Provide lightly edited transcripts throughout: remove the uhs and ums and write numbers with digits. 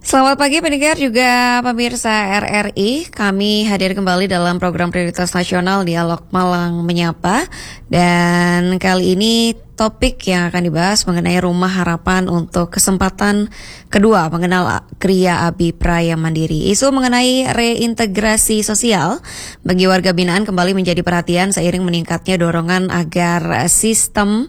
Selamat pagi pendengar juga pemirsa RRI. Kami hadir kembali dalam program Prioritas Nasional Dialog Malang Menyapa. Dan kali ini topik yang akan dibahas mengenai Rumah Harapan untuk kesempatan kedua mengenal Kria Abi Praya Mandiri. Isu mengenai reintegrasi sosial bagi warga binaan kembali menjadi perhatian seiring meningkatnya dorongan agar sistem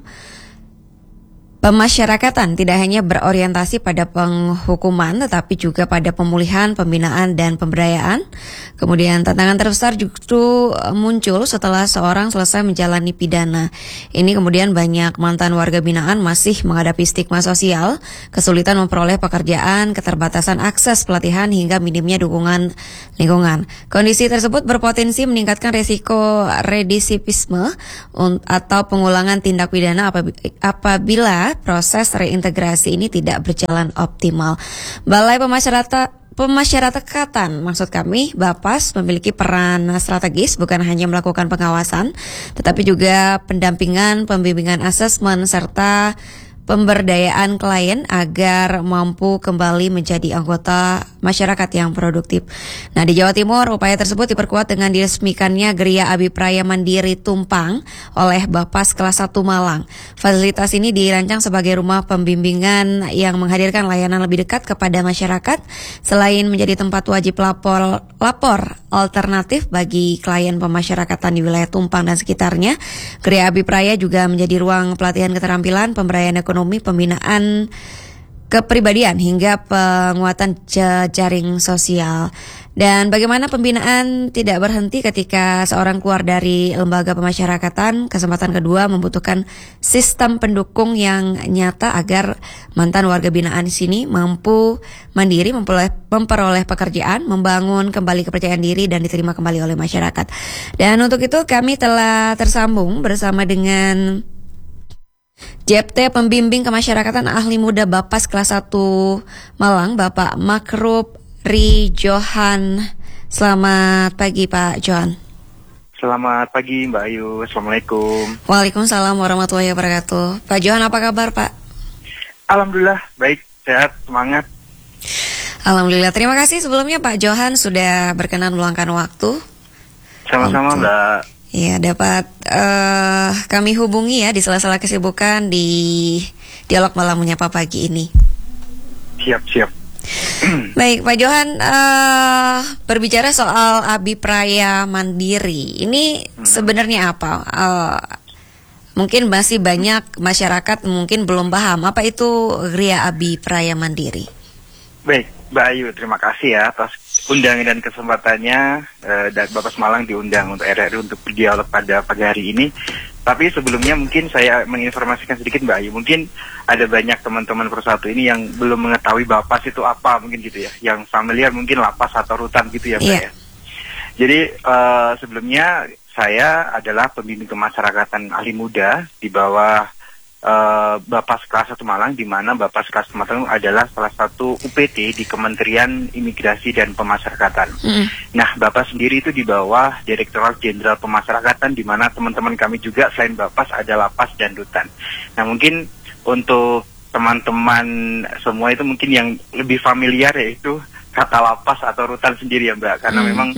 pemasyarakatan tidak hanya berorientasi pada penghukuman tetapi juga pada pemulihan, pembinaan, dan pemberdayaan. Kemudian tantangan terbesar justru muncul setelah seorang selesai menjalani pidana. Ini kemudian banyak mantan warga binaan masih menghadapi stigma sosial, kesulitan memperoleh pekerjaan, keterbatasan akses pelatihan hingga minimnya dukungan lingkungan. Kondisi tersebut berpotensi meningkatkan risiko residivisme atau pengulangan tindak pidana apabila proses reintegrasi ini tidak berjalan optimal. Balai Pemasyarakatan, maksud kami, Bapas memiliki peran strategis bukan hanya melakukan pengawasan, tetapi juga pendampingan, pembimbingan asesmen, serta pemberdayaan klien agar mampu kembali menjadi anggota masyarakat yang produktif. Nah, di Jawa Timur, upaya tersebut diperkuat dengan diresmikannya Kria Abi Praya Mandiri Tumpang oleh Bapas kelas 1 Malang. Fasilitas ini dirancang sebagai rumah pembimbingan yang menghadirkan layanan lebih dekat kepada masyarakat, selain menjadi tempat wajib lapor alternatif bagi klien pemasyarakatan di wilayah Tumpang dan sekitarnya. Kria Abi Praya juga menjadi ruang pelatihan keterampilan, pemberdayaan ekonomi, pembinaan kepribadian hingga penguatan jejaring sosial. Dan bagaimana pembinaan tidak berhenti ketika seorang keluar dari lembaga pemasyarakatan. Kesempatan kedua membutuhkan sistem pendukung yang nyata agar mantan warga binaan di sini mampu mandiri, memperoleh pekerjaan, membangun kembali kepercayaan diri dan diterima kembali oleh masyarakat. Dan untuk itu kami telah tersambung bersama dengan JPT Pembimbing Kemasyarakatan Ahli Muda Bapas kelas 1 Malang, Bapak Makrub Johan. Selamat pagi Pak Johan. Selamat pagi Mbak Ayu, Assalamualaikum. Waalaikumsalam warahmatullahi wabarakatuh. Pak Johan, apa kabar Pak? Alhamdulillah, baik, sehat, semangat. Alhamdulillah, terima kasih sebelumnya Pak Johan sudah berkenan meluangkan waktu. Sama-sama Mbak. Ya, dapat kami hubungi ya di sela-sela kesibukan di Dialog Malang Menyapa pagi ini. Siap. Baik, Pak Johan, berbicara soal Abi Praya Mandiri, ini sebenarnya apa? Mungkin masih banyak masyarakat mungkin belum paham apa itu Kria Abi Praya Mandiri. Baik, Mbak Ayu, terima kasih ya atas undangan dan kesempatannya dan Bapak Malang diundang untuk RRI untuk berdialog pada pagi hari ini. Tapi sebelumnya mungkin saya menginformasikan sedikit Mbak Ayu. Mungkin ada banyak teman-teman persatu ini yang belum mengetahui Bapas itu apa mungkin gitu ya. Yang familiar mungkin lapas atau rutan gitu ya Mbak ya. Jadi sebelumnya saya adalah pembimbing kemasyarakatan ahli muda di bawah Bapas kelas 1 Malang, di mana Bapas kelas 1 Malang adalah salah satu UPT di Kementerian Imigrasi dan Pemasyarakatan. Nah, Bapas sendiri itu di bawah Direktorat Jenderal Pemasyarakatan, di mana teman-teman kami juga selain Bapas ada Lapas dan Rutan. Nah, mungkin untuk teman-teman semua itu mungkin yang lebih familiar yaitu kata lapas atau rutan sendiri ya Mbak, karena memang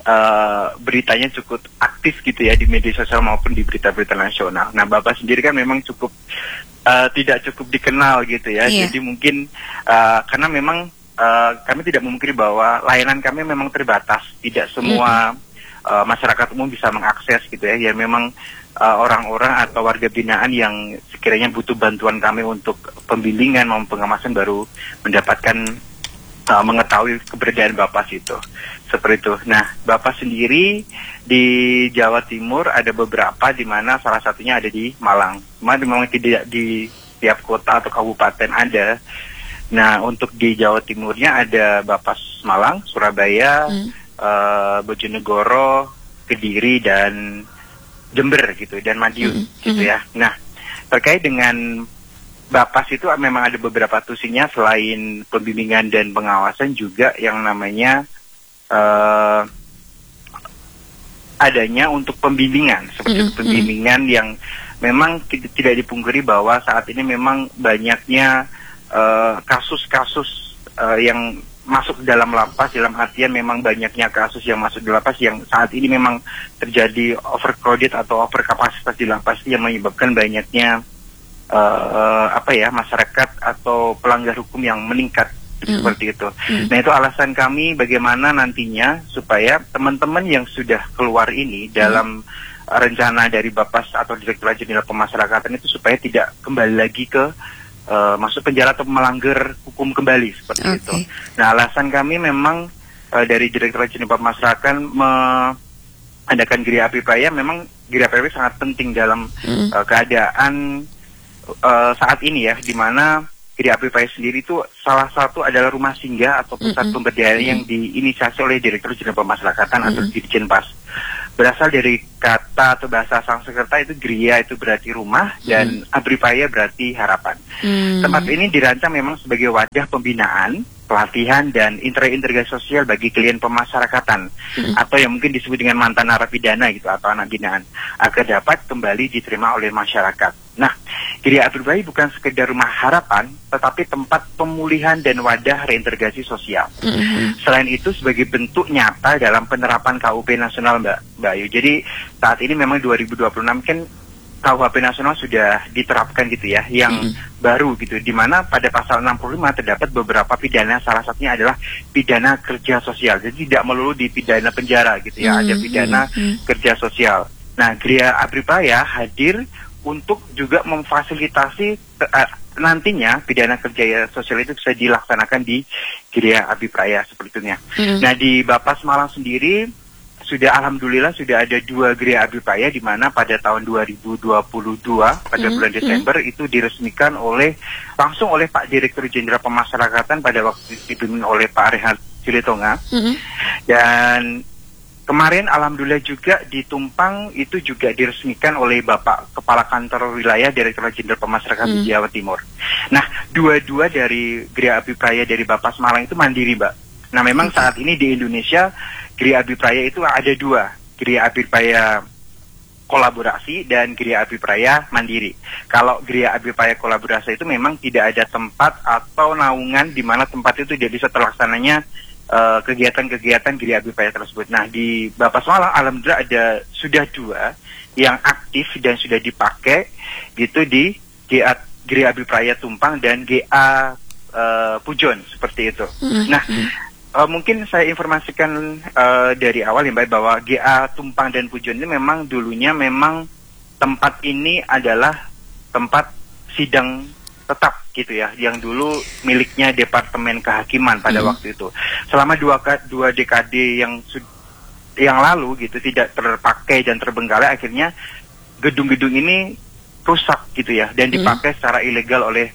beritanya cukup aktif gitu ya di media sosial maupun di berita-berita nasional. Nah, Bapak sendiri kan memang cukup tidak cukup dikenal gitu ya. Jadi mungkin karena memang kami tidak memungkiri bahwa layanan kami memang terbatas, tidak semua masyarakat umum bisa mengakses gitu ya. Ya memang orang-orang atau warga binaan yang sekiranya butuh bantuan kami untuk pembimbingan maupun pengawasan baru mendapatkan mengetahui keberadaan Bapas itu. Seperti itu. Nah, Bapas sendiri di Jawa Timur ada beberapa, di mana salah satunya ada di Malang. Cuma memang tidak di tiap kota atau kabupaten ada. Nah, untuk di Jawa Timurnya ada Bapas Malang, Surabaya, Bojonegoro, Kediri, dan Jember gitu, dan Madiun gitu ya. Nah, terkait dengan Bapas itu memang ada beberapa tusinya, selain pembimbingan dan pengawasan juga yang namanya adanya untuk pembimbingan, seperti pembimbingan yang memang tidak dipungkiri bahwa saat ini memang banyaknya kasus-kasus yang masuk dalam lapas, dalam artian memang banyaknya kasus yang masuk di lapas yang saat ini memang terjadi overcrowded atau overkapasitas di lapas yang menyebabkan banyaknya masyarakat atau pelanggar hukum yang meningkat seperti itu. Nah, itu alasan kami bagaimana nantinya supaya teman-teman yang sudah keluar ini dalam rencana dari Bapas atau Direktorat Jenderal Pemasyarakatan itu supaya tidak kembali lagi ke masuk penjara atau melanggar hukum kembali seperti itu. Nah, alasan kami memang dari Direktorat Jenderal Pemasyarakatan mengadakan Geria Abipraya, memang Geria Abipraya sangat penting dalam keadaan saat ini ya, di mana Geria Abipraya sendiri itu salah satu adalah rumah singgah atau pusat pemberdayaan yang diinisiasi oleh Direktorat Jenderal Pemasyarakatan atau Dirjenpas. Berasal dari kata atau bahasa Sanskerta itu Gria itu berarti rumah dan Abipraya berarti harapan. Tempat ini dirancang memang sebagai wadah pembinaan, pelatihan dan integrasi sosial bagi klien pemasyarakatan atau yang mungkin disebut dengan mantan narapidana gitu atau anak binaan agar dapat kembali diterima oleh masyarakat. Nah, Geria Abipraya bukan sekedar rumah harapan, tetapi tempat pemulihan dan wadah reintegrasi sosial. Selain itu sebagai bentuk nyata dalam penerapan KUHP nasional, Mbak Ayu. Jadi saat ini memang 2026 kan KUHP nasional sudah diterapkan gitu ya, yang baru gitu, di mana pada pasal 65 terdapat beberapa pidana, salah satunya adalah pidana kerja sosial. Jadi tidak melulu di pidana penjara gitu ya, ada pidana kerja sosial. Nah, Geria Abipraya hadir untuk juga memfasilitasi nantinya pidana kerja sosial itu bisa dilaksanakan di Geria Abipraya seperti itu. Nah, di Bapas Malang sendiri alhamdulillah sudah ada 2 Geria Abipraya, di mana pada tahun 2022 pada bulan Desember itu diresmikan langsung oleh Pak Direktur Jenderal Pemasyarakatan pada waktu dipimpin oleh Pak Rehat Silitonga. Dan kemarin alhamdulillah juga di Tumpang itu juga diresmikan oleh Bapak Kepala Kantor Wilayah Direktorat Jenderal Pemasyarakatan di Jawa Timur. Nah, dua-dua dari Geria Abipraya dari Bapas Malang itu mandiri, Mbak. Nah, memang saat ini di Indonesia Geria Abipraya itu ada 2, Geria Abipraya kolaborasi dan Geria Abipraya mandiri. Kalau Geria Abipraya kolaborasi itu memang tidak ada tempat atau naungan di mana tempat itu tidak bisa terlaksananya kegiatan-kegiatan Geria Abipraya tersebut. Nah, di Bapas Malang alhamdulillah sudah 2 yang aktif dan sudah dipakai gitu di Geria Abipraya Tumpang dan GA Pujon seperti itu. Nah, mungkin saya informasikan dari awal ya Mbak, bahwa GA Tumpang dan Pujon ini memang dulunya tempat ini adalah tempat sidang tetap gitu ya, yang dulu miliknya Departemen Kehakiman pada waktu itu. Selama dua dekade yang lalu gitu tidak terpakai dan terbengkalai, akhirnya gedung-gedung ini rusak gitu ya, dan dipakai secara ilegal oleh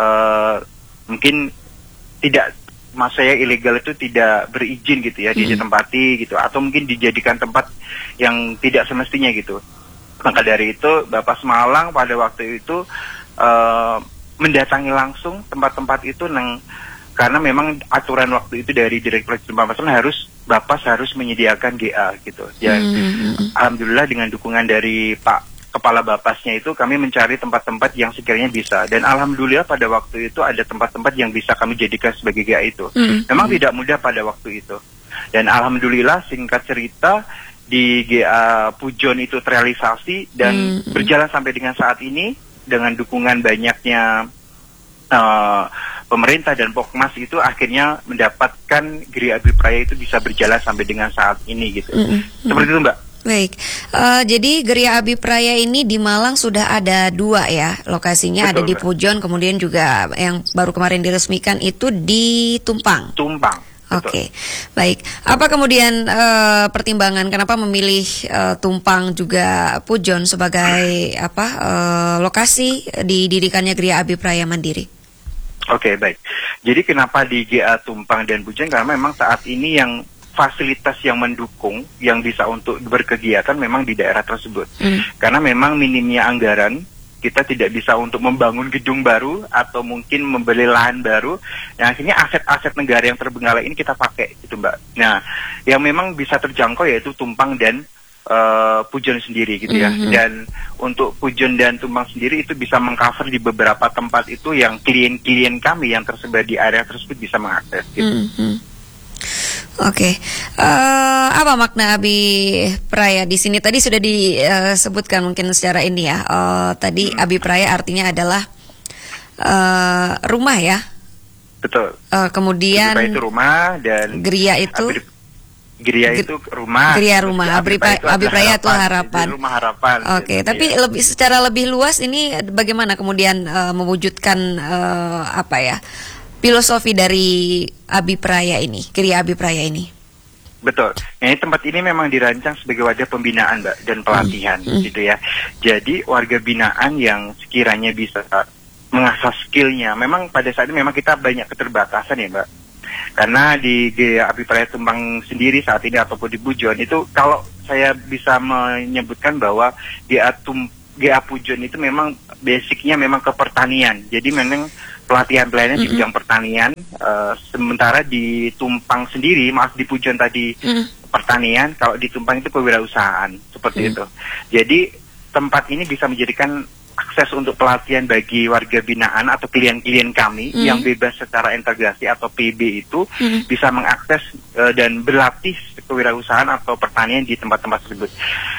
mungkin tidak, maksud saya ilegal itu tidak berizin gitu ya, ditempati gitu, atau mungkin dijadikan tempat yang tidak semestinya gitu. Maka dari itu Bapas Malang pada waktu itu mendatangi langsung tempat-tempat itu karena memang aturan waktu itu dari Direktorat Jenderal Pemasyarakatan Bapas harus menyediakan GA gitu. Dan alhamdulillah dengan dukungan dari Pak Kepala Bapasnya itu kami mencari tempat-tempat yang sekiranya bisa, dan alhamdulillah pada waktu itu ada tempat-tempat yang bisa kami jadikan sebagai GA itu. Memang tidak mudah pada waktu itu, dan alhamdulillah singkat cerita di GA Pujon itu terrealisasi dan berjalan sampai dengan saat ini dengan dukungan banyaknya pemerintah dan Pokmas, itu akhirnya mendapatkan Geria Abipraya itu bisa berjalan sampai dengan saat ini gitu. Seperti itu, Mbak. Baik, jadi Geria Abipraya ini di Malang sudah ada 2 ya lokasinya. Betul, ada di Pujon, kemudian juga yang baru kemarin diresmikan itu di Tumpang. Oke, baik. Apa kemudian pertimbangan kenapa memilih Tumpang juga Pujon sebagai lokasi didirikannya Geria Abipraya Mandiri? Oke, baik. Jadi kenapa di GA Tumpang dan Pujon? Karena memang saat ini yang fasilitas yang mendukung yang bisa untuk berkegiatan memang di daerah tersebut. Karena memang minimnya anggaran, kita tidak bisa untuk membangun gedung baru atau mungkin membeli lahan baru. Nah, akhirnya aset-aset negara yang terbengkalai ini kita pakai gitu, Mbak. Nah, yang memang bisa terjangkau yaitu Tumpang dan Pujon sendiri gitu ya. Dan untuk Pujon dan Tumpang sendiri itu bisa mengcover di beberapa tempat itu yang klien-klien kami yang tersebar di area tersebut bisa mengakses gitu. Oke. Apa makna Abi Praya di sini? Tadi sudah disebutkan mungkin secara ini ya. Tadi Abi Praya artinya adalah rumah ya. Betul. Kemudian Abi Praya itu rumah dan Geria itu Geria itu rumah. Geria rumah. Abi Praya itu harapan. Rumah harapan. Oke, tapi secara lebih luas ini bagaimana kemudian mewujudkan filosofi dari Abi Praya ini, Geria Abi Praya ini? Betul. Nah, tempat ini memang dirancang sebagai wadah pembinaan, Mbak, dan pelatihan gitu ya. Jadi warga binaan yang sekiranya bisa mengasah skillnya. Memang pada saat ini memang kita banyak keterbatasan ya, Mbak. Karena di GA Abi Praya Tumpang sendiri saat ini ataupun di Pujon itu kalau saya bisa menyebutkan bahwa GA Pujon itu memang basicnya memang ke pertanian. Jadi memang pelatihan-pelatihan di bidang pertanian. Sementara di Tumpang sendiri, di Pujon tadi pertanian, kalau di Tumpang itu kewirausahaan seperti itu. Jadi tempat ini bisa menjadikan akses untuk pelatihan bagi warga binaan atau klien-klien kami yang bebas secara integrasi atau PB itu bisa mengakses dan berlatih kewirausahaan atau pertanian di tempat-tempat tersebut.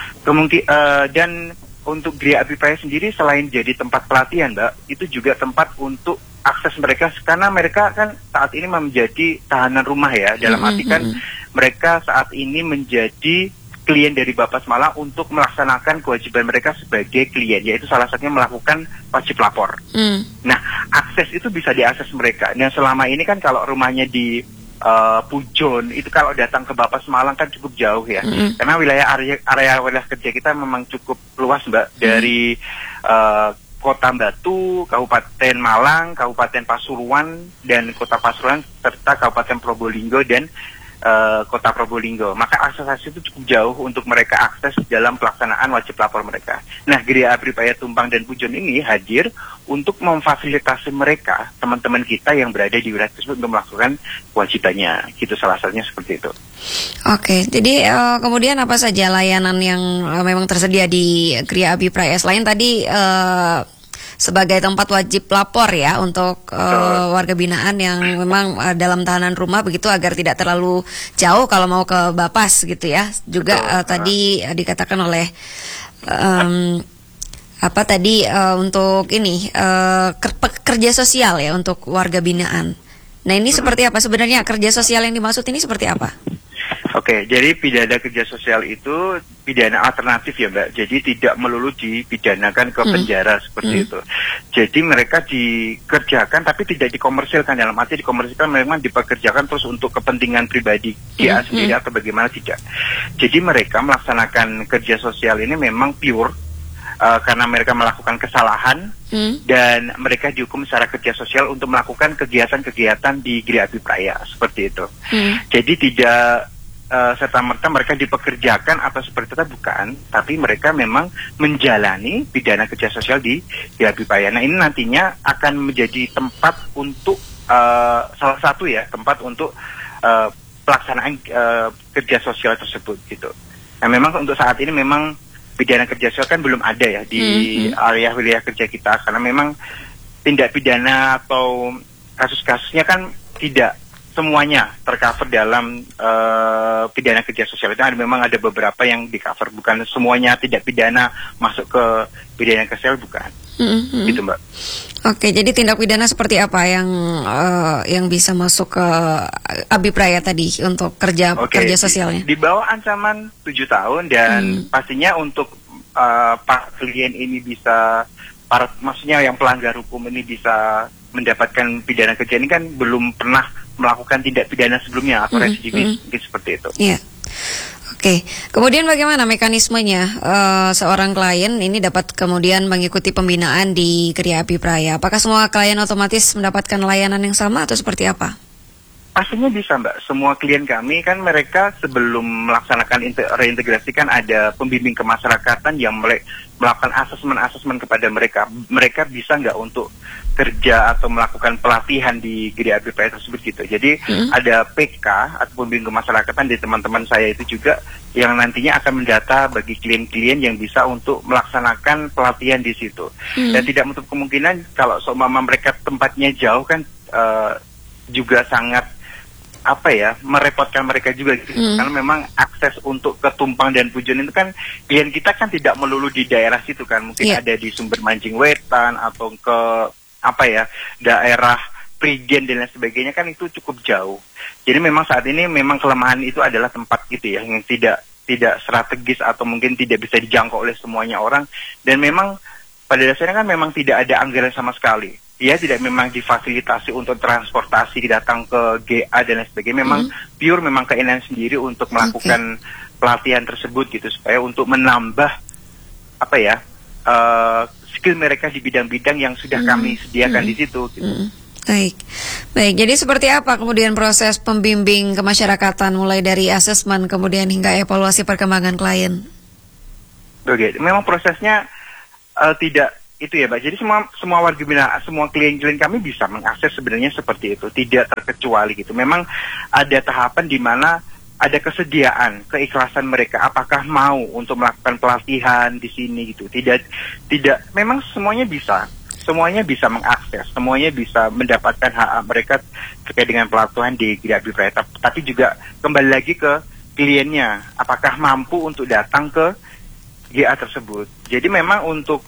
Dan untuk Geria Abi Praya sendiri selain jadi tempat pelatihan, Mbak, itu juga tempat untuk akses mereka karena mereka kan saat ini menjadi tahanan rumah ya, dalam arti kan mereka saat ini menjadi klien dari Bapas Malang untuk melaksanakan kewajiban mereka sebagai klien, yaitu salah satunya melakukan wajib lapor. Nah, akses itu bisa diakses mereka. Nah, selama ini kan kalau rumahnya di Pujon, itu kalau datang ke Bapas Malang kan cukup jauh ya. Karena area wilayah kerja kita memang cukup luas, Mbak, dari Kota Batu, Kabupaten Malang, Kabupaten Pasuruan, dan Kota Pasuruan, serta Kabupaten Probolinggo dan Kota Probolinggo. Maka akses itu cukup jauh untuk mereka akses dalam pelaksanaan wajib lapor mereka. Nah, Geria Abi Praya Tumpang dan Pujon ini hadir untuk memfasilitasi mereka, teman-teman kita yang berada di wilayah tersebut untuk melakukan kewajibannya. Gitu salah satunya seperti itu. Oke, jadi kemudian apa saja layanan yang memang tersedia di Geria Abi Praya selain tadi sebagai tempat wajib lapor ya untuk warga binaan yang memang dalam tahanan rumah begitu agar tidak terlalu jauh kalau mau ke Bapas gitu ya. Juga tadi dikatakan oleh untuk ini kerja sosial ya untuk warga binaan. Nah, ini seperti apa sebenarnya kerja sosial yang dimaksud ini seperti apa? Oke, jadi pidana kerja sosial itu pidana alternatif ya, Mbak. Jadi tidak melulu dipidanakan ke penjara seperti itu. Jadi mereka dikerjakan tapi tidak dikomersilkan, dalam arti dikomersilkan memang dipekerjakan terus untuk kepentingan pribadi dia sendiri atau bagaimana, tidak. Jadi mereka melaksanakan kerja sosial ini memang pure karena mereka melakukan kesalahan dan mereka dihukum secara kerja sosial untuk melakukan kegiatan-kegiatan di Geria Abi Praya seperti itu. Jadi tidak serta-merta mereka dipekerjakan atau seperti itu, bukan, tapi mereka memang menjalani pidana kerja sosial di Geria Abi Praya. Nah, ini nantinya akan menjadi tempat untuk salah satu ya tempat untuk pelaksanaan kerja sosial tersebut gitu. Nah, memang untuk saat ini memang pidana kerja sosial kan belum ada ya di area wilayah kerja kita, karena memang tindak pidana atau kasus-kasusnya kan tidak semuanya tercover dalam pidana kerja sosial. Itu memang ada beberapa yang di-cover, bukan semuanya tidak pidana masuk ke pidana kerja sosial, bukan. Gitu, Mbak. Oke, jadi tindak pidana seperti apa yang bisa masuk ke Abi Praya tadi untuk kerja sosialnya? Di bawah ancaman 7 tahun dan pastinya untuk para klien ini bisa, maksudnya yang pelanggar hukum ini bisa mendapatkan pidana kerja ini kan belum pernah melakukan tindak pidana sebelumnya atau residivis, mungkin seperti itu. Iya. Oke, kemudian bagaimana mekanismenya seorang klien ini dapat kemudian mengikuti pembinaan di Geria Abi Praya? Apakah semua klien otomatis mendapatkan layanan yang sama atau seperti apa? Pastinya bisa, Mbak. Semua klien kami kan mereka sebelum melaksanakan reintegrasi kan ada pembimbing kemasyarakatan yang melakukan asesmen kepada mereka. Mereka bisa nggak untuk bekerja atau melakukan pelatihan di GDABPRaya tersebut gitu. Jadi ada PK ataupun bimbingan kemasyarakatan dari teman-teman saya itu juga yang nantinya akan mendata bagi klien-klien yang bisa untuk melaksanakan pelatihan di situ. Dan tidak menutup kemungkinan kalau seumpama mereka tempatnya jauh kan juga sangat merepotkan mereka juga gitu. Karena memang akses untuk ke Tumpang dan Pujon itu kan klien kita kan tidak melulu di daerah situ kan, mungkin ada di Sumber Mancing Wetan atau ke daerah Prigen dan lain sebagainya kan itu cukup jauh. Jadi memang saat ini memang kelemahan itu adalah tempat gitu ya yang tidak strategis atau mungkin tidak bisa dijangkau oleh semuanya orang, dan memang pada dasarnya kan memang tidak ada anggaran sama sekali. Dia tidak memang difasilitasi untuk transportasi datang ke GA dan lain sebagainya. Memang pure memang keinginan sendiri untuk melakukan pelatihan tersebut gitu, supaya untuk menambah skill mereka di bidang-bidang yang sudah kami sediakan di situ gitu. Baik. Jadi seperti apa kemudian proses pembimbing kemasyarakatan mulai dari asesmen kemudian hingga evaluasi perkembangan klien? Oke, memang prosesnya tidak itu ya, Mbak. Jadi semua warga binaan, semua klien-klien kami bisa mengakses sebenarnya seperti itu, tidak terkecuali gitu. Memang ada tahapan di mana ada kesediaan, keikhlasan mereka, apakah mau untuk melakukan pelatihan di sini gitu. Tidak, memang semuanya bisa mengakses, semuanya bisa mendapatkan hak mereka terkait dengan pelatihan di GDABPRaya. Tapi juga kembali lagi ke kliennya, apakah mampu untuk datang ke GA tersebut. Jadi memang untuk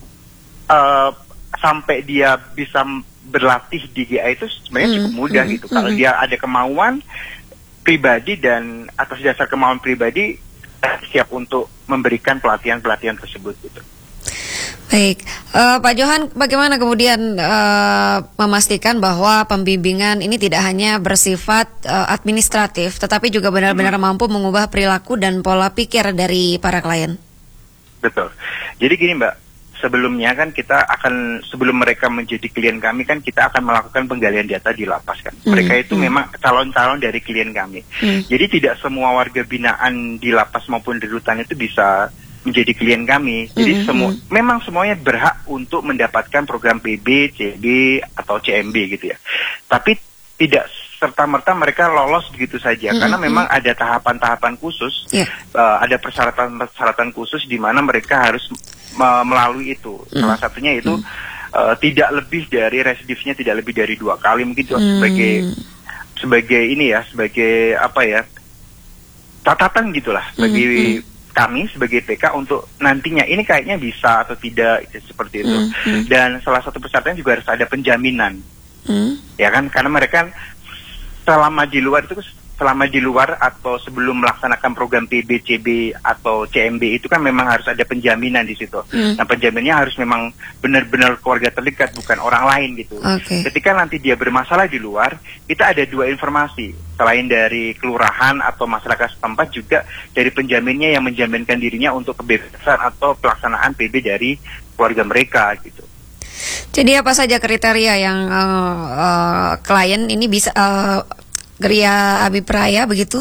sampai dia bisa berlatih di GA itu sebenarnya cukup mudah gitu. Kalau dia ada kemauan pribadi dan atas dasar kemauan pribadi siap untuk memberikan pelatihan-pelatihan tersebut gitu. Baik, Pak Johan, bagaimana kemudian memastikan bahwa pembimbingan ini tidak hanya bersifat administratif, tetapi juga benar-benar mampu mengubah perilaku dan pola pikir dari para klien? Betul. Jadi gini, Mbak. Sebelumnya kan sebelum mereka menjadi klien kami kan kita akan melakukan penggalian data di lapas kan. Mereka itu memang calon-calon dari klien kami. Jadi tidak semua warga binaan di lapas maupun di rutan itu bisa menjadi klien kami. Jadi memang semuanya berhak untuk mendapatkan program PB, CB atau CMB gitu ya. Tapi tidak serta-merta mereka lolos begitu saja, karena memang ada tahapan-tahapan khusus, ada persyaratan-persyaratan khusus di mana mereka harus melalui itu. Salah satunya itu tidak lebih dari residifnya tidak lebih dari 2 kali, mungkin itu sebagai ini ya, sebagai catatan gitulah bagi kami sebagai PK untuk nantinya ini kayaknya bisa atau tidak seperti itu. Dan salah satu persyaratan juga harus ada penjaminan, ya kan, karena mereka selama di luar atau sebelum melaksanakan program PB, CB atau CMB itu kan memang harus ada penjaminan di situ. Nah, penjaminannya harus memang benar-benar keluarga terdekat, bukan orang lain gitu. Ketika nanti dia bermasalah di luar, kita ada 2 informasi. Selain dari kelurahan atau masyarakat setempat, juga dari penjaminnya yang menjaminkan dirinya untuk kebebasan atau pelaksanaan PB dari keluarga mereka gitu. Jadi apa saja kriteria yang klien ini bisa GDABPRaya begitu?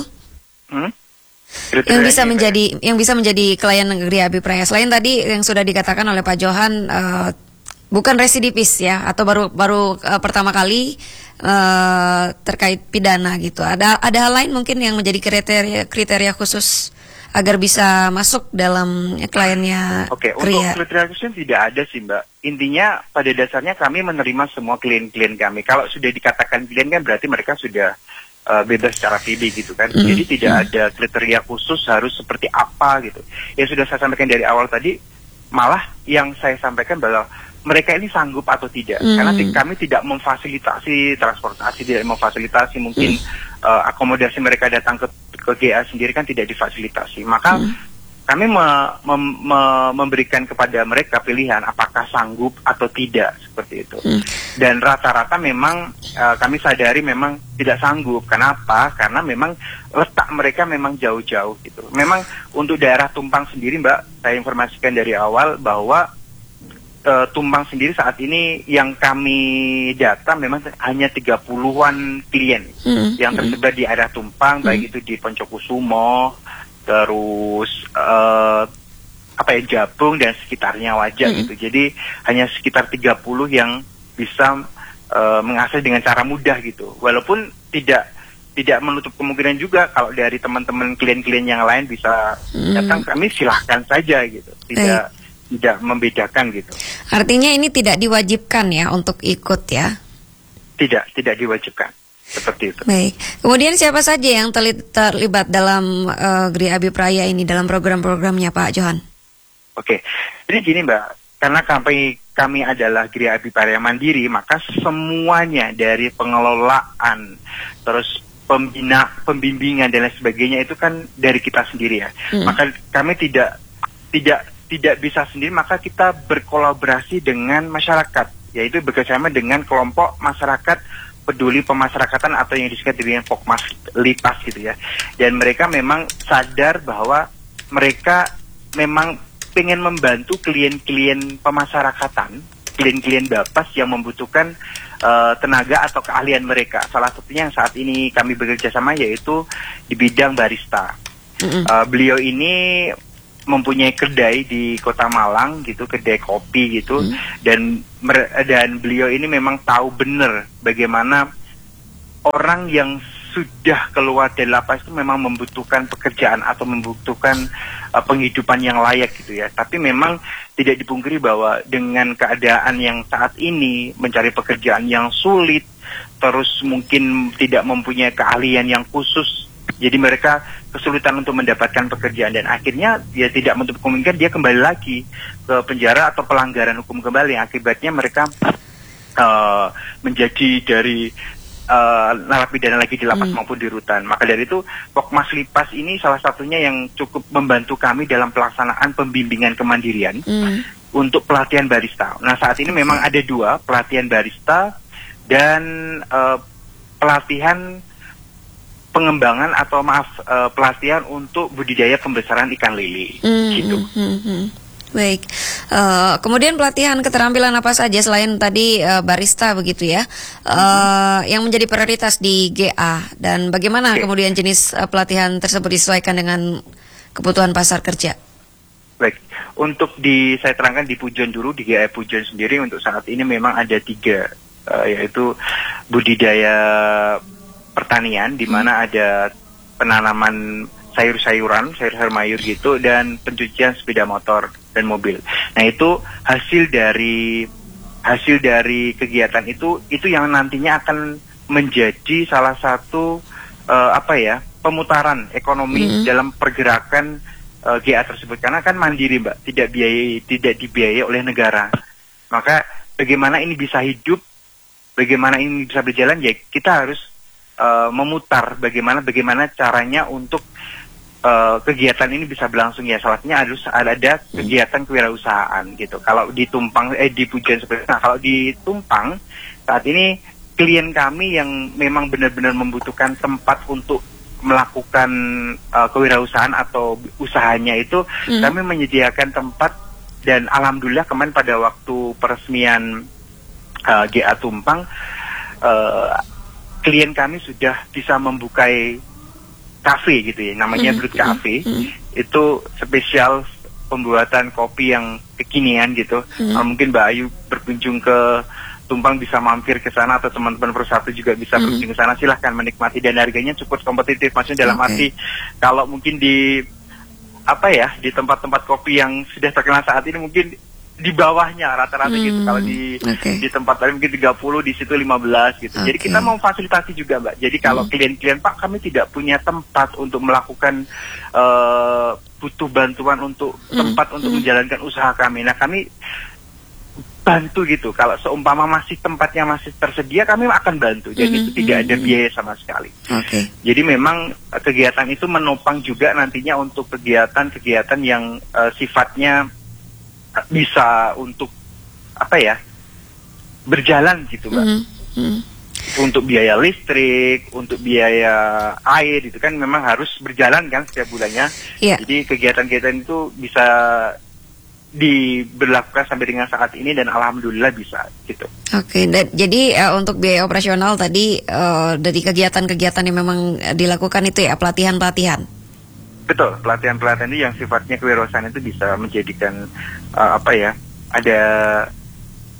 Yang bisa menjadi klien GDABPRaya. Selain tadi yang sudah dikatakan oleh Pak Johan, bukan residivis ya, atau baru pertama kali terkait pidana gitu. Ada hal lain mungkin yang menjadi kriteria khusus agar bisa masuk dalam kliennya. Oke, untuk kriteria khususnya tidak ada sih, Mbak. Intinya pada dasarnya kami menerima semua klien-klien kami. Kalau sudah dikatakan klien kan berarti mereka sudah bebas secara PB gitu kan. Jadi tidak ada kriteria khusus harus seperti apa gitu. Ya sudah saya sampaikan dari awal tadi, malah yang saya sampaikan bahwa mereka ini sanggup atau tidak. Karena kami tidak memfasilitasi transportasi, tidak memfasilitasi mungkin akomodasi mereka datang ke GA sendiri kan tidak difasilitasi. Maka kami memberikan kepada mereka pilihan apakah sanggup atau tidak, seperti itu. Dan rata-rata memang kami sadari memang tidak sanggup. Kenapa? Karena memang letak mereka memang jauh-jauh gitu. Memang untuk daerah Tumpang sendiri, Mbak, saya informasikan dari awal bahwa Tumpang sendiri saat ini yang kami data memang hanya 30-an klien yang tersebar di area Tumpang, baik itu di Poncokusumo, terus Jabung dan sekitarnya Wajah gitu. Jadi hanya sekitar 30 yang bisa mengakses dengan cara mudah gitu. Walaupun tidak menutup kemungkinan juga kalau dari teman-teman klien-klien yang lain bisa datang, kami silahkan saja gitu. Tidak membedakan gitu. Artinya ini tidak diwajibkan ya untuk ikut ya? Tidak diwajibkan. Seperti itu. Baik. Kemudian siapa saja yang terlibat dalam Geria Abi Praya ini dalam program-programnya Pak Johan? Oke. Jadi gini Mbak, karena kami adalah Geria Abi Praya mandiri, maka semuanya dari pengelolaan, terus pembimbingan dan lain sebagainya itu kan dari kita sendiri ya. Maka kami tidak bisa sendiri, maka kita berkolaborasi dengan masyarakat, yaitu bekerjasama dengan kelompok masyarakat peduli pemasyarakatan atau yang disingkat dengan Pokmas Lipas gitu ya. Dan mereka memang sadar bahwa mereka memang pengen membantu klien-klien pemasyarakatan, klien-klien Bapas yang membutuhkan tenaga atau keahlian mereka. Salah satunya yang saat ini kami bekerja sama yaitu di bidang barista. Beliau ini mempunyai kedai di Kota Malang gitu, kedai kopi gitu, dan beliau ini memang tahu benar bagaimana orang yang sudah keluar dari lapas itu memang membutuhkan pekerjaan atau membutuhkan penghidupan yang layak gitu ya. Tapi memang tidak dipungkiri bahwa dengan keadaan yang saat ini mencari pekerjaan yang sulit, terus mungkin tidak mempunyai keahlian yang khusus, jadi mereka kesulitan untuk mendapatkan pekerjaan dan akhirnya dia tidak menutup kemungkinan dia kembali lagi ke penjara atau pelanggaran hukum kembali. Akibatnya mereka menjadi dari narapidana lagi di lapas maupun di rutan. Maka dari itu Pokmas Lipas ini salah satunya yang cukup membantu kami dalam pelaksanaan pembimbingan kemandirian untuk pelatihan barista. Nah saat ini memang ada 2, pelatihan barista dan pelatihan pengembangan atau pelatihan untuk budidaya pembesaran ikan lele gitu. Baik. Kemudian pelatihan keterampilan apa saja selain tadi barista begitu ya, yang menjadi prioritas di GA, dan bagaimana kemudian jenis pelatihan tersebut disesuaikan dengan kebutuhan pasar kerja? Baik, untuk saya terangkan di Pujon dulu, di GA Pujon sendiri untuk saat ini memang ada 3, yaitu budidaya pertanian, di mana ada penanaman sayur-sayuran, sayur-sayur mayur gitu, dan pencucian sepeda motor dan mobil. Nah itu hasil dari kegiatan itu yang nantinya akan menjadi salah satu pemutaran ekonomi dalam pergerakan GA tersebut, karena kan mandiri Mbak, tidak dibiayai oleh negara. Maka bagaimana ini bisa hidup, bagaimana ini bisa berjalan, ya kita harus memutar bagaimana caranya untuk kegiatan ini bisa berlangsung ya. Salah satunya harus ada kegiatan kewirausahaan gitu. Kalau di Tumpang di Pujon seperti itu. Nah, kalau di Tumpang saat ini klien kami yang memang benar-benar membutuhkan tempat untuk melakukan kewirausahaan atau usahanya itu, kami menyediakan tempat, dan alhamdulillah kemarin pada waktu peresmian GA Tumpang klien kami sudah bisa membukai kafe gitu ya, namanya Blood Cafe. Itu spesial pembuatan kopi yang kekinian gitu. Mungkin Mbak Ayu berkunjung ke Tumpang bisa mampir ke sana, atau teman-teman Persatu juga bisa berkunjung ke sana, silahkan menikmati, dan harganya cukup kompetitif. Maksudnya dalam arti kalau mungkin di tempat-tempat kopi yang sudah terkenal saat ini mungkin di bawahnya rata-rata gitu. Kalau di tempat lain mungkin 30, di situ 15 gitu. Jadi kita mau fasilitasi juga Mbak. Jadi kalau klien-klien Pak, kami tidak punya tempat untuk melakukan butuh bantuan untuk tempat untuk menjalankan usaha kami. Nah kami bantu gitu. Kalau seumpama tempatnya masih tersedia, kami akan bantu. Jadi itu tidak ada biaya sama sekali. Jadi memang kegiatan itu menopang juga nantinya untuk kegiatan-kegiatan yang sifatnya bisa untuk berjalan gitu Mbak. Untuk biaya listrik, untuk biaya air itu kan memang harus berjalan kan setiap bulannya. Jadi kegiatan-kegiatan itu bisa diberlakukan sampai dengan saat ini, dan alhamdulillah bisa gitu. Jadi untuk biaya operasional tadi dari kegiatan-kegiatan yang memang dilakukan itu ya, pelatihan-pelatihan. Betul, pelatihan-pelatihan ini yang sifatnya kewirausahaan itu bisa menjadikan ada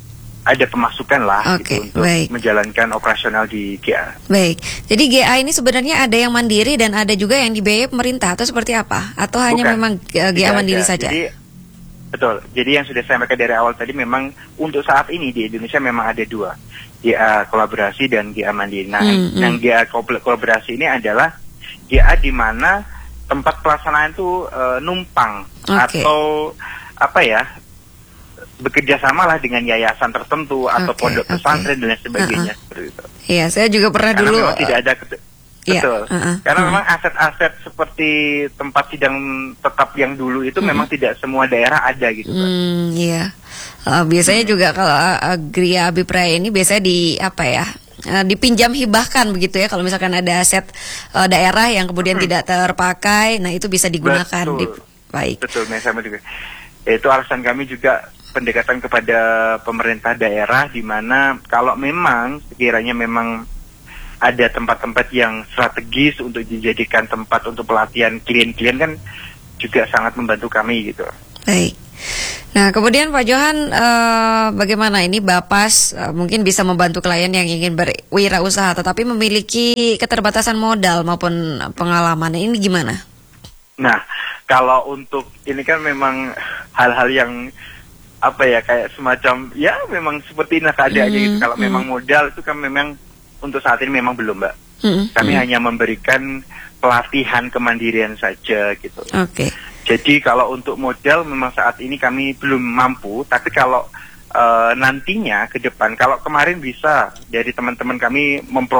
ada pemasukan lah Oke, gitu, untuk baik. menjalankan operasional di GA. Baik, jadi GA ini sebenarnya ada yang mandiri dan ada juga yang dibiayai pemerintah atau seperti apa? Atau hanya Bukan, memang GA tidak mandiri ada. saja? Jadi, betul. Jadi yang sudah saya sampaikan dari awal tadi memang untuk saat ini di Indonesia memang ada dua, GA kolaborasi dan GA mandiri. Nah, yang GA kolaborasi ini adalah GA di mana tempat pelaksanaan itu numpang atau apa ya, bekerja sama lah dengan yayasan tertentu atau pondok pesantren dan lain sebagainya seperti itu. Iya, saya juga pernah Karena dulu. memang tidak ada betul. Karena memang aset-aset seperti tempat sidang tetap yang dulu itu memang tidak semua daerah ada gitu. Iya. Biasanya juga kalau Gria Abipraya ini biasanya di apa ya? Dipinjam hibahkan begitu ya, kalau misalkan ada aset daerah yang kemudian tidak terpakai, nah itu bisa digunakan. Baik. Betul, sama juga. Itu alasan kami juga pendekatan kepada pemerintah daerah, di mana kalau memang sekiranya memang ada tempat-tempat yang strategis untuk dijadikan tempat untuk pelatihan klien-klien, kan juga sangat membantu kami gitu. Baik. Nah, kemudian Pak Johan, bagaimana ini Bapas mungkin bisa membantu klien yang ingin berwirausaha tetapi memiliki keterbatasan modal maupun pengalaman, ini gimana? Nah, kalau untuk ini kan memang hal-hal yang apa ya, kayak semacam ya memang seperti ini keadaannya gitu. Kalau memang modal itu kan memang untuk saat ini memang belum, Mbak. Kami hanya memberikan pelatihan kemandirian saja gitu. Oke. Jadi kalau untuk modal memang saat ini kami belum mampu, tapi kalau nantinya ke depan, kalau kemarin bisa dari teman-teman kami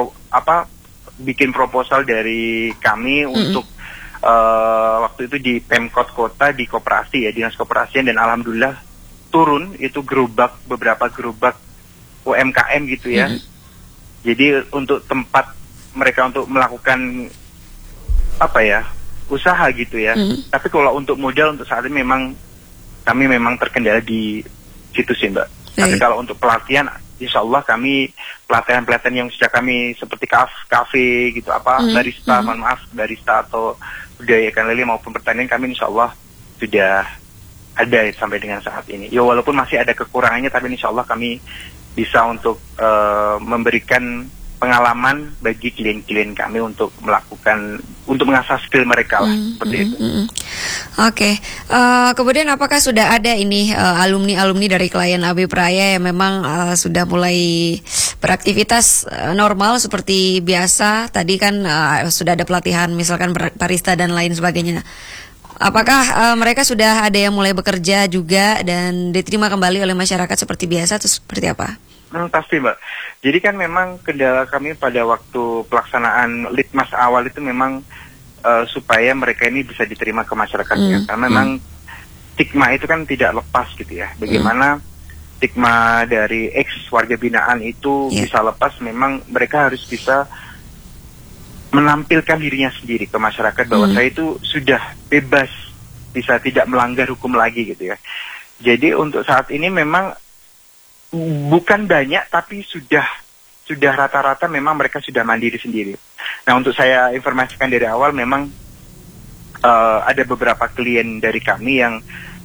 bikin proposal dari kami untuk waktu itu di Pemkot Kota, di koperasi ya, dinas koperasian, dan alhamdulillah turun itu beberapa gerobak UMKM gitu ya. Jadi untuk tempat mereka untuk melakukan apa ya, usaha gitu ya. Tapi kalau untuk modal untuk saat ini memang kami memang terkendala di situ sih, Mbak. Tapi kalau untuk pelatihan, insya Allah kami pelatihan yang sudah kami seperti kafe gitu, barista atau budaya ikan lele maupun pertanian, kami insya Allah sudah ada sampai dengan saat ini. Ya walaupun masih ada kekurangannya, tapi insya Allah kami bisa untuk memberikan pengalaman bagi klien-klien kami untuk mengasah skill mereka lah, seperti itu. Oke. Kemudian apakah sudah ada ini alumni-alumni dari klien Abipraya yang memang sudah mulai beraktivitas normal seperti biasa? Tadi kan sudah ada pelatihan misalkan barista dan lain sebagainya. Apakah mereka sudah ada yang mulai bekerja juga dan diterima kembali oleh masyarakat seperti biasa atau seperti apa? Pasti, Mbak. Jadi kan memang kendala kami pada waktu pelaksanaan litmas awal itu memang supaya mereka ini bisa diterima ke masyarakatnya. Karena memang stigma itu kan tidak lepas gitu ya. Bagaimana stigma dari ex warga binaan itu bisa lepas, memang mereka harus bisa menampilkan dirinya sendiri ke masyarakat bahwa saya itu sudah bebas, bisa tidak melanggar hukum lagi gitu ya. Jadi untuk saat ini memang bukan banyak, tapi sudah rata-rata memang mereka sudah mandiri sendiri. Nah, untuk saya informasikan dari awal, memang ada beberapa klien dari kami yang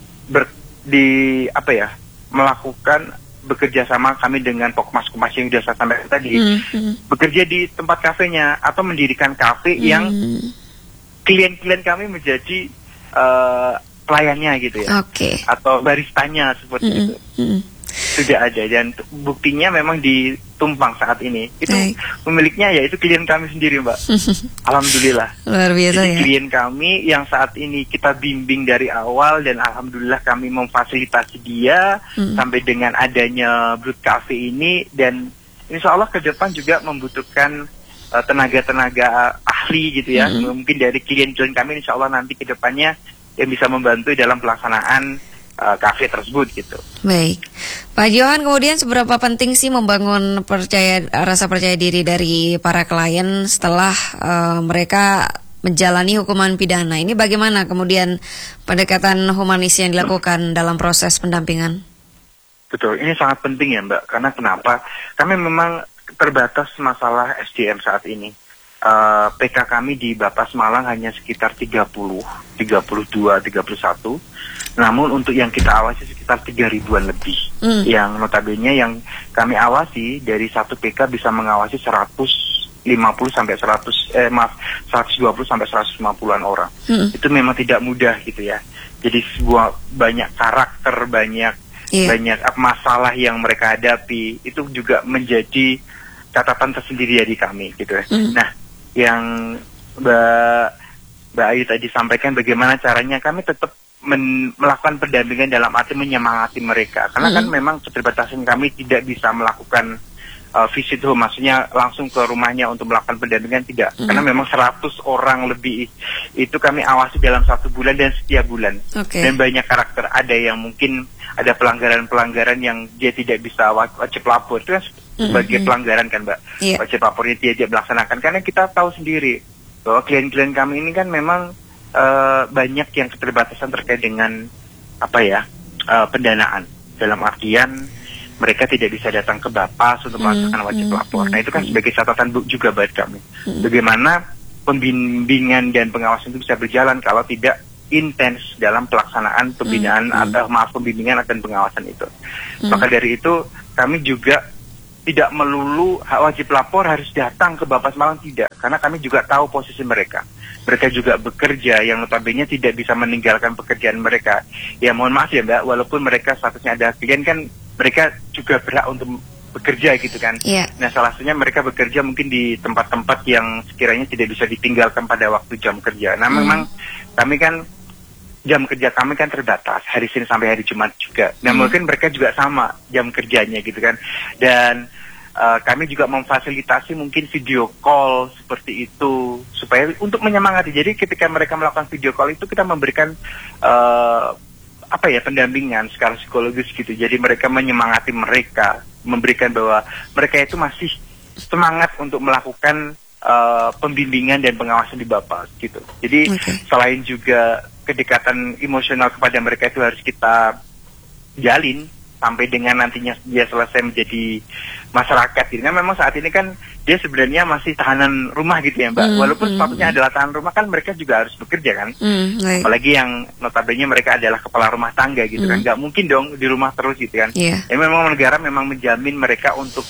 melakukan bekerja sama kami dengan Pokmas-Kumas yang sudah saya sampaikan tadi, bekerja di tempat kafenya atau mendirikan kafe yang klien-klien kami menjadi pelayannya gitu ya, atau baristanya seperti itu. Sudah ada, dan buktinya memang di Tumpang saat ini itu pemiliknya yaitu klien kami sendiri, Mbak. Alhamdulillah. Luar biasa. Jadi ya. klien kami yang saat ini kita bimbing dari awal, dan alhamdulillah kami memfasilitasi dia sampai dengan adanya Brut Cafe ini, dan insya Allah ke depan juga membutuhkan tenaga-tenaga ahli gitu ya. Mungkin dari klien-klien kami insya Allah nanti ke depannya yang bisa membantu dalam pelaksanaan kafe tersebut gitu. Baik, Pak Johan, kemudian seberapa penting sih membangun rasa percaya diri dari para klien setelah mereka menjalani hukuman pidana? Ini bagaimana kemudian pendekatan humanis yang dilakukan dalam proses pendampingan? Betul, ini sangat penting ya, Mbak. Karena kenapa? Kami memang terbatas masalah SDM saat ini. PK kami di Bapas Malang hanya sekitar 30, 32, 31. Namun untuk yang kita awasi sekitar 3.000-an lebih. Yang notabene yang kami awasi dari satu PK bisa mengawasi 120 sampai 150-an orang. Itu memang tidak mudah gitu ya. Jadi sebuah banyak karakter, banyak masalah yang mereka hadapi, itu juga menjadi catatan tersendiri dari kami gitu ya. Nah, yang Mbak Ayu tadi sampaikan bagaimana caranya kami tetap melakukan pendampingan dalam arti menyemangati mereka, karena kan memang keterbatasan kami tidak bisa melakukan visit home, maksudnya langsung ke rumahnya untuk melakukan pendampingan, tidak, karena memang 100 orang lebih itu kami awasi dalam 1 bulan dan setiap bulan. Dan banyak karakter, ada yang mungkin ada pelanggaran-pelanggaran yang dia tidak bisa wajib lapor, itu kan sebagai pelanggaran kan Mbak, wajib lapornya dia tidak melaksanakan, karena kita tahu sendiri bahwa klien-klien kami ini kan memang banyak yang keterbatasan terkait dengan pendanaan, dalam artian mereka tidak bisa datang ke Bapas untuk melaksanakan wajib lapor. Nah itu kan sebagai catatan juga buat kami. Bagaimana pembimbingan dan pengawasan itu bisa berjalan kalau tidak intens dalam pelaksanaan pembinaan pembimbingan dan pengawasan itu. Maka dari itu kami juga tidak melulu wajib lapor harus datang ke Bapas Malang, tidak, karena kami juga tahu posisi mereka. Mereka juga bekerja yang notabene tidak bisa meninggalkan pekerjaan mereka. Ya mohon maaf ya Mbak, walaupun mereka statusnya ada klien kan mereka juga berhak untuk bekerja gitu kan. Nah salah satunya mereka bekerja mungkin di tempat-tempat yang sekiranya tidak bisa ditinggalkan pada waktu jam kerja. Nah memang kami kan jam kerja kami kan terbatas, hari Senin sampai hari Jumat juga. Nah mungkin mereka juga sama jam kerjanya gitu kan. Dan kami juga memfasilitasi mungkin video call seperti itu supaya untuk menyemangati. Jadi ketika mereka melakukan video call itu kita memberikan pendampingan secara psikologis gitu. Jadi mereka menyemangati mereka, memberikan bahwa mereka itu masih semangat untuk melakukan pembimbingan dan pengawasan di Bapas gitu. Jadi selain juga kedekatan emosional kepada mereka itu harus kita jalin sampai dengan nantinya dia selesai menjadi masyarakat gitu. Nah memang saat ini kan dia sebenarnya masih tahanan rumah gitu ya Mbak. Walaupun statusnya adalah tahanan rumah kan mereka juga harus bekerja kan. Apalagi yang notabene mereka adalah kepala rumah tangga gitu kan. Gak mungkin dong di rumah terus gitu kan. Ya memang negara memang menjamin mereka untuk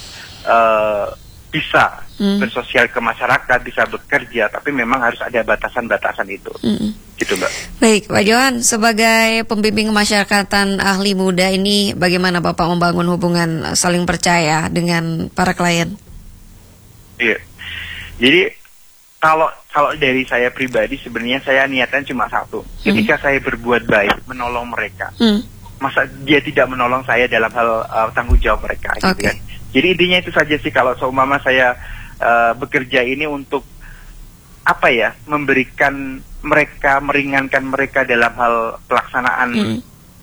bisa bersosial ke masyarakat, bisa bekerja, tapi memang harus ada batasan-batasan itu. Gitu Mbak. Baik, Pak Johan, sebagai pembimbing kemasyarakatan ahli muda ini, bagaimana Bapak membangun hubungan saling percaya dengan para klien? Iya, jadi kalau dari saya pribadi sebenarnya saya niatan cuma satu. Ketika saya berbuat baik, menolong mereka, masa dia tidak menolong saya dalam hal tanggung jawab mereka, gitu kan? Jadi intinya itu saja sih, kalau seumpama saya bekerja ini untuk memberikan mereka, meringankan mereka dalam hal pelaksanaan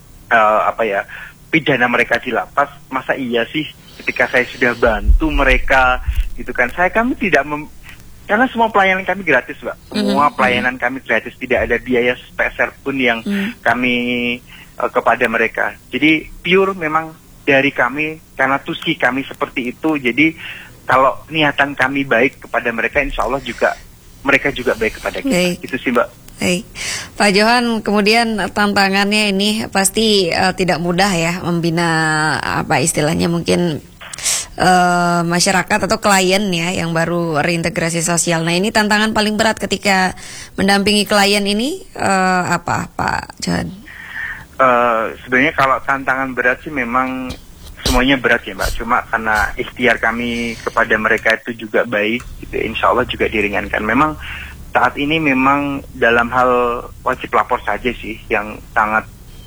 pidana mereka di lapas, masa iya sih ketika saya sudah bantu mereka gitu kan, kami tidak karena semua pelayanan kami gratis Mbak, semua pelayanan kami gratis, tidak ada biaya sepeser pun yang kami kepada mereka. Jadi pure memang dari kami, karena tusi kami seperti itu. Jadi kalau niatan kami baik kepada mereka, insya Allah juga mereka juga baik kepada kita. Itu sih Mbak. Pak Johan, kemudian tantangannya ini pasti tidak mudah ya, membina istilahnya mungkin masyarakat atau klien ya yang baru reintegrasi sosial. Nah ini tantangan paling berat ketika mendampingi klien ini Pak Johan? Sebenarnya kalau tantangan berat sih memang semuanya berat ya Mbak. Cuma karena ikhtiar kami kepada mereka itu juga baik, gitu, insya Allah juga diringankan. Memang saat ini memang dalam hal wajib lapor saja sih yang sangat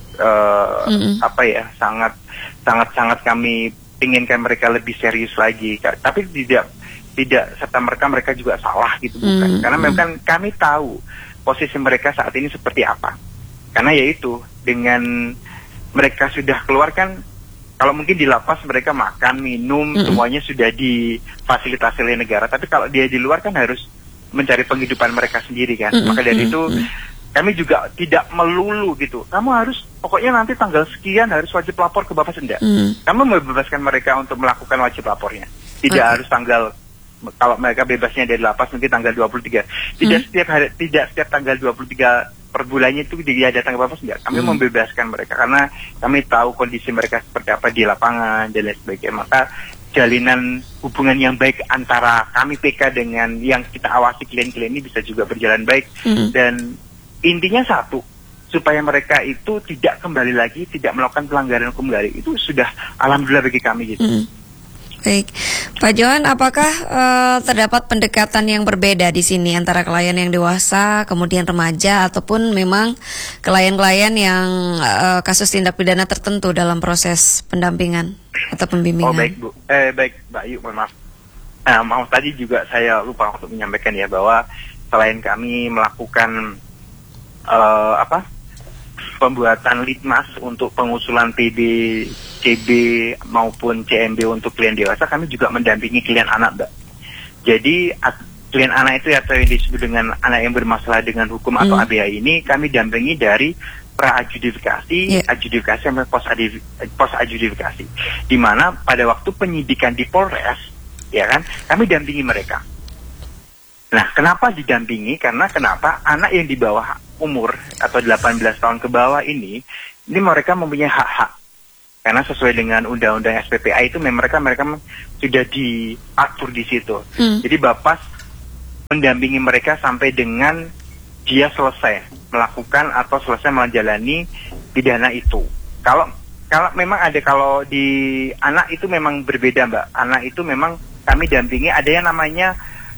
sangat kami inginkan mereka lebih serius lagi. Tapi tidak serta mereka juga salah gitu, bukan. Karena memang kami tahu posisi mereka saat ini seperti apa. Karena yaitu dengan mereka sudah keluar kan, kalau mungkin di lapas mereka makan, minum, semuanya sudah difasilitasi oleh negara. Tapi kalau dia di luar kan harus mencari penghidupan mereka sendiri kan. Maka dari itu kami juga tidak melulu gitu. Kamu harus pokoknya nanti tanggal sekian harus wajib lapor ke Bapas, enggak. Kami membebaskan mereka untuk melakukan wajib lapornya. Tidak harus tanggal kalau mereka bebasnya dari lapas mungkin tanggal 23. Tidak setiap tanggal 23 per bulannya itu dia datang ke lapas, enggak. Kami membebaskan mereka karena kami tahu kondisi mereka seperti apa di lapangan dan lain sebagainya. Maka jalinan hubungan yang baik antara kami PK dengan yang kita awasi klien-klien ini bisa juga berjalan baik. Dan intinya satu, supaya mereka itu tidak kembali lagi, tidak melakukan pelanggaran hukum lagi. Itu sudah alhamdulillah bagi kami gitu. Baik, Pak Johan, apakah terdapat pendekatan yang berbeda di sini antara klien yang dewasa, kemudian remaja, ataupun memang klien-klien yang kasus tindak pidana tertentu dalam proses pendampingan atau pembimbingan? Oh baik Bu, baik Mbak Ayu, mohon maaf. Maaf tadi juga saya lupa untuk menyampaikan ya bahwa selain kami melakukan pembuatan litmas untuk pengusulan PB, CB maupun CMB untuk klien dewasa, kami juga mendampingi klien anak, Mbak. Jadi klien anak itu atau yang disebut dengan anak yang bermasalah dengan hukum atau ABH ini kami dampingi dari pra-adjudifikasi, adjudifikasi sampai post-adjudifikasi. Di mana pada waktu penyidikan di Polres, ya kan, kami dampingi mereka. Nah, kenapa didampingi? Karena kenapa anak yang di bawah umur atau 18 tahun ke bawah ini mereka mempunyai hak-hak. Karena sesuai dengan undang-undang SPPA itu mereka sudah diatur di situ. Jadi Bapas mendampingi mereka sampai dengan dia selesai melakukan atau selesai menjalani pidana itu. Kalau memang ada, kalau di anak itu memang berbeda, Mbak. Anak itu memang kami dampingi ada yang namanya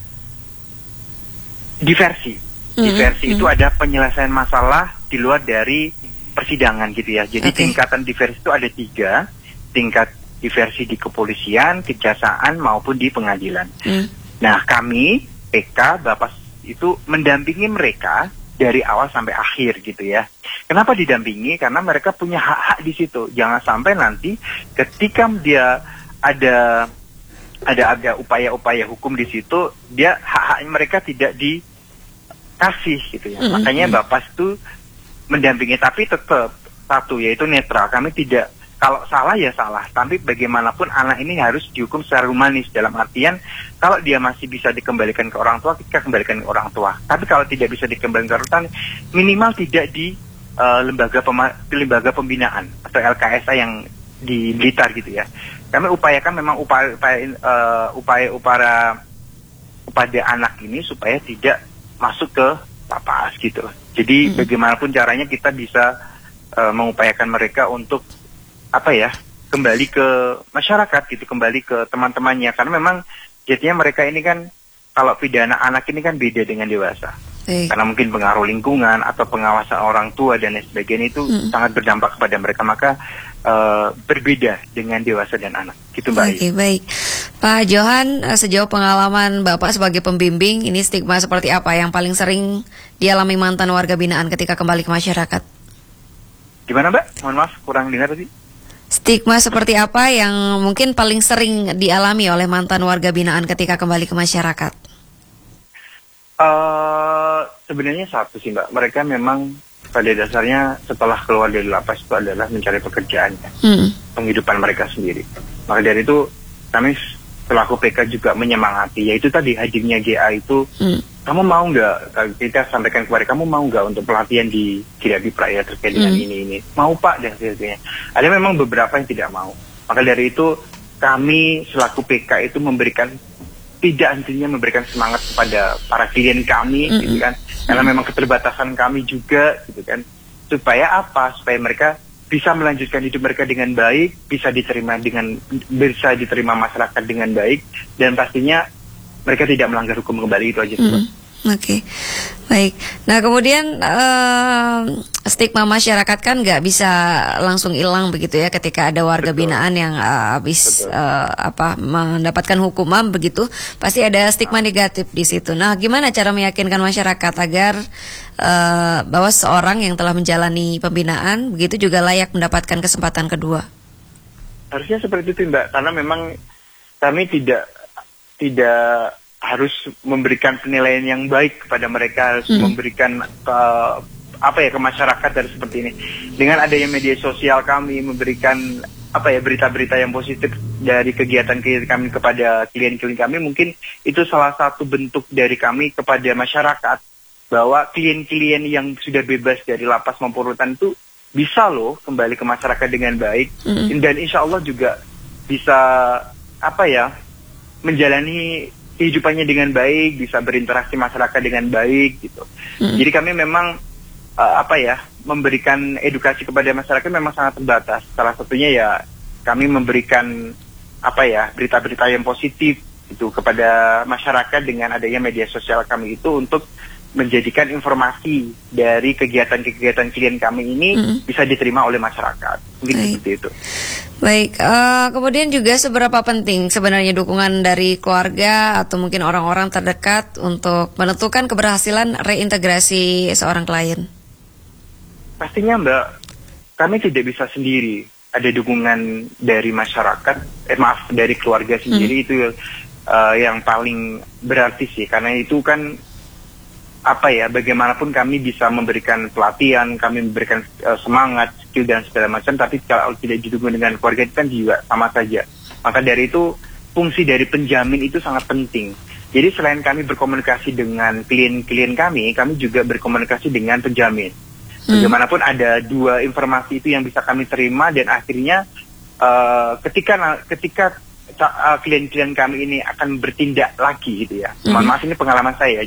diversi. Diversi itu ada penyelesaian masalah di luar dari persidangan gitu ya. Jadi tingkatan diversi itu ada 3. Tingkat diversi di kepolisian, kejaksaan maupun di pengadilan. Nah kami PK Bapas itu mendampingi mereka dari awal sampai akhir gitu ya. Kenapa didampingi? Karena mereka punya hak-hak di situ. Jangan sampai nanti ketika dia ada upaya-upaya hukum di situ, dia hak-haknya mereka tidak dikasih gitu ya. Makanya Bapas itu mendampingi, tapi tetap satu, yaitu netral. Kami tidak, kalau salah ya salah, tapi bagaimanapun anak ini harus dihukum secara humanis, dalam artian kalau dia masih bisa dikembalikan ke orang tua, kita kembalikan ke orang tua. Tapi kalau tidak bisa dikembalikan ke orang tua, minimal tidak di lembaga pembinaan atau LKSA yang di Blitar gitu ya. Kami upayakan memang upaya pada anak ini supaya tidak masuk ke lapas gitu. Jadi bagaimanapun caranya kita bisa mengupayakan mereka untuk kembali ke masyarakat gitu, kembali ke teman-temannya, karena memang jadinya mereka ini kan, kalau pidana anak ini kan beda dengan dewasa. Karena mungkin pengaruh lingkungan atau pengawasan orang tua dan lain sebagainya itu sangat berdampak kepada mereka, maka berbeda dengan dewasa dan anak gitu, Mbak. Oke, baik. Pak Johan, sejauh pengalaman Bapak sebagai pembimbing, ini stigma seperti apa yang paling sering dialami mantan warga binaan ketika kembali ke masyarakat? Gimana, Mbak? Mohon maaf, kurang dengar tadi. Stigma seperti apa yang mungkin paling sering dialami oleh mantan warga binaan ketika kembali ke masyarakat? Sebenarnya satu sih, Mbak. Mereka memang pada dasarnya setelah keluar dari lapas itu adalah mencari pekerjaan, penghidupan mereka sendiri. Maka dari itu kami selaku PK juga menyemangati, yaitu tadi hadirnya GA itu, kamu mau nggak, kita sampaikan kepada kamu mau nggak untuk pelatihan di Kidapipra ya terkait dengan ini. Mau Pak, dan sebagainya. Ada memang beberapa yang tidak mau. Maka dari itu kami selaku PK itu tidak hentinya memberikan semangat kepada para klien kami gitu kan, karena memang keterbatasan kami juga gitu kan, supaya mereka bisa melanjutkan hidup mereka dengan baik, bisa diterima masyarakat dengan baik, dan pastinya mereka tidak melanggar hukum kembali. Itu aja sih. Oke, baik. Nah kemudian stigma masyarakat kan nggak bisa langsung hilang begitu ya, ketika ada warga binaan yang habis mendapatkan hukuman begitu, pasti ada stigma negatif di situ. Nah gimana cara meyakinkan masyarakat agar bahwa seorang yang telah menjalani pembinaan begitu juga layak mendapatkan kesempatan kedua? Harusnya seperti itu, Mbak, karena memang kami tidak harus memberikan penilaian yang baik kepada mereka, harus memberikan ke masyarakat dari seperti ini. Dengan adanya media sosial kami memberikan berita-berita yang positif dari kegiatan kami kepada klien-klien kami, mungkin itu salah satu bentuk dari kami kepada masyarakat bahwa klien-klien yang sudah bebas dari lapas maupun rutan itu bisa loh kembali ke masyarakat dengan baik, dan insya Allah juga bisa menjalani kehidupannya dengan baik, bisa berinteraksi masyarakat dengan baik gitu. Jadi kami memang memberikan edukasi kepada masyarakat memang sangat terbatas. Salah satunya ya kami memberikan berita-berita yang positif itu kepada masyarakat dengan adanya media sosial kami itu untuk menjadikan informasi dari kegiatan-kegiatan klien kami ini bisa diterima oleh masyarakat. Mungkin seperti itu. Baik, kemudian juga seberapa penting sebenarnya dukungan dari keluarga atau mungkin orang-orang terdekat untuk menentukan keberhasilan reintegrasi seorang klien? Pastinya Mbak, kami tidak bisa sendiri. Ada dukungan dari masyarakat, dari keluarga sendiri itu yang paling berarti sih. Karena itu kan bagaimanapun kami bisa memberikan pelatihan, kami memberikan semangat, skill dan segala macam, tapi kalau tidak didukung dengan keluarga itu kan juga sama saja. Maka dari itu fungsi dari penjamin itu sangat penting. Jadi selain kami berkomunikasi dengan klien-klien kami juga berkomunikasi dengan penjamin. Bagaimanapun ada dua informasi itu yang bisa kami terima, dan akhirnya ketika klien-klien kami ini akan bertindak lagi gitu ya. Mohon maaf, ini pengalaman saya.